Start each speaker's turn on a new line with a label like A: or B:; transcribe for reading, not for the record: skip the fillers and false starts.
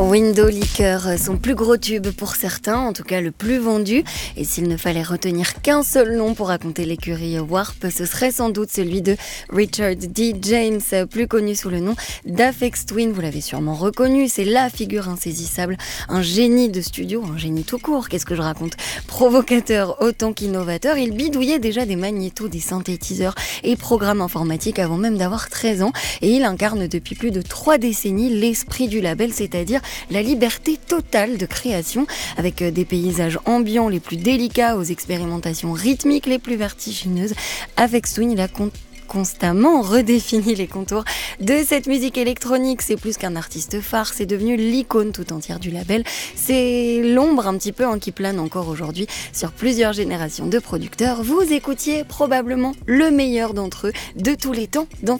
A: Window Liquor, son plus gros tube pour certains, en tout cas le plus vendu. Et s'il ne fallait retenir qu'un seul nom pour raconter l'écurie Warp, ce serait sans doute celui de Richard D. James, plus connu sous le nom d'Aphex Twin. Vous l'avez sûrement reconnu, c'est la figure insaisissable, un génie de studio, un génie tout court, qu'est-ce que je raconte, provocateur autant qu'innovateur. Il bidouillait déjà des magnétos, des synthétiseurs et programmes informatiques avant même d'avoir 13 ans. Et il incarne depuis plus de 3 décennies l'esprit du label, c'est-à-dire la liberté totale de création, avec des paysages ambiants les plus délicats aux expérimentations rythmiques les plus vertigineuses. Aphex Twin, il a constamment redéfini les contours de cette musique électronique. C'est plus qu'un artiste phare, c'est devenu l'icône tout entière du label. C'est l'ombre un petit peu qui plane encore aujourd'hui sur plusieurs générations de producteurs. Vous écoutiez probablement le meilleur d'entre eux de tous les temps dans